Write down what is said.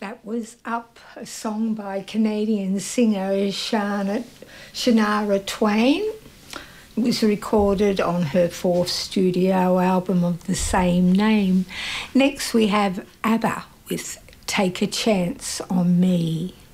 That was Up, a song by Canadian singer Shania Twain. It was recorded on her fourth studio album of the same name. Next we have ABBA with Take a Chance on Me.